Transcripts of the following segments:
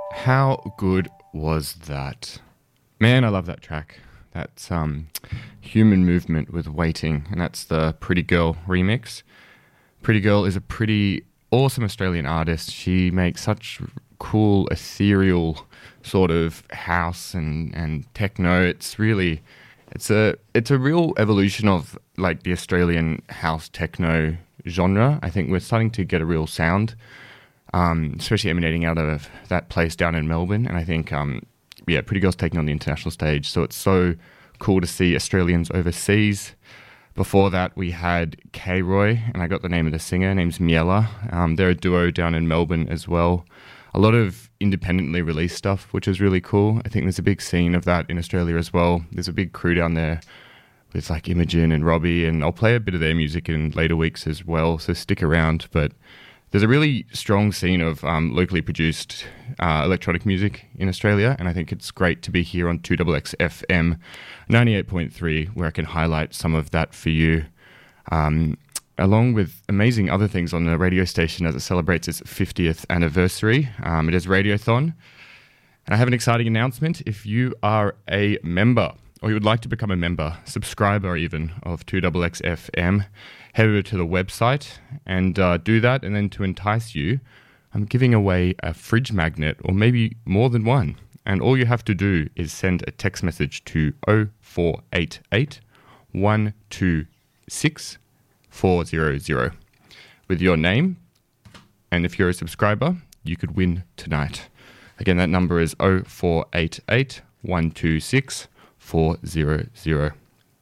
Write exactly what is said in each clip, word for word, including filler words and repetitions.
How good was that? Man, I love that track. That's um, Human Movement with Waiting, and that's the Pretty Girl remix. Pretty Girl is a pretty awesome Australian artist. She makes such cool, ethereal sort of house and, and techno. It's really, it's a it's a real evolution of like the Australian house techno genre. I think we're starting to get a real sound, um, especially emanating out of that place down in Melbourne. And I think, um, yeah, Pretty Girl's taking on the international stage. So it's so cool to see Australians overseas. Before that, we had K-Roy, and I got the name of the singer. Her name's Miela. Um, they're a duo down in Melbourne as well. A lot of independently released stuff, which is really cool. I think there's a big scene of that in Australia as well. There's a big crew down there with like Imogen and Robbie, and I'll play a bit of their music in later weeks as well, so stick around. But there's a really strong scene of um, locally produced uh, electronic music in Australia, and I think it's great to be here on two X X F M ninety-eight point three, where I can highlight some of that for you, um, along with amazing other things on the radio station as it celebrates its fiftieth anniversary. Um, it is Radiothon, and I have an exciting announcement. If you are a member, or you would like to become a member, subscriber even, of two X X F M, head over to the website and uh, do that. And then to entice you, I'm giving away a fridge magnet, or maybe more than one. And all you have to do is send a text message to oh four eight eight, one two six, four zero zero with your name. And if you're a subscriber, you could win tonight. Again, that number is oh four eight eight, one two six, four zero zero.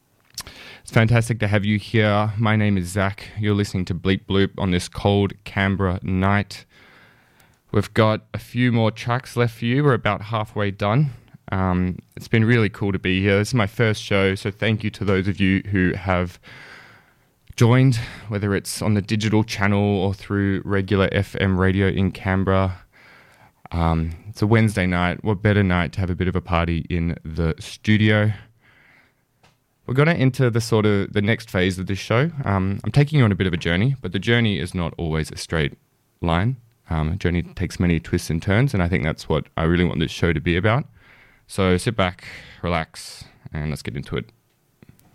It's fantastic to have you here. My name is Zach. You're listening to Bleep Bloop on this cold Canberra night. We've got a few more tracks left for you. We're about halfway done. Um, it's been really cool to be here. This is my first show, so thank you to those of you who have joined, whether it's on the digital channel or through regular F M radio in Canberra. Um, it's a Wednesday night. What better night to have a bit of a party in the studio? We're going to enter the sort of the next phase of this show. Um, I'm taking you on a bit of a journey, but the journey is not always a straight line. Um, a journey takes many twists and turns, and I think that's what I really want this show to be about. So sit back, relax, and let's get into it.